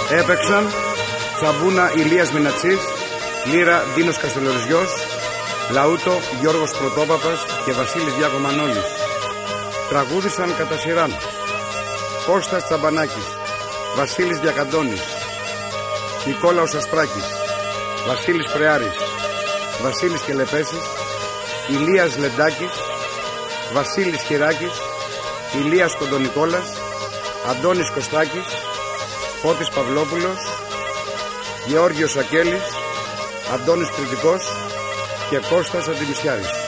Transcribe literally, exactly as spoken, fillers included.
Έπαιξαν Τσαμπούνα Ηλίας Μινατσής, Λύρα Ντίνος Καστελοριζιός, Λαούτο Γιώργος Πρωτόπαπας και Βασίλης Διακομανόλης. Τραγούδησαν κατά σειράν Κώστας Τσαμπανάκης, Βασίλης Διακαντώνης, Νικόλαος Ασπράκης, Βασίλης Πρεάρης, Βασίλης Κελεπέσης, Ηλίας Λεντάκης, Βασίλης Χειράκης, Ηλίας Κοντονικόλας, Αντώνης Κωστάκης, Φώτης Παυλόπουλος, Γεώργιος Σακέλης, Αντώνης Κρητικός και Κώστας Αντιμισιάρης.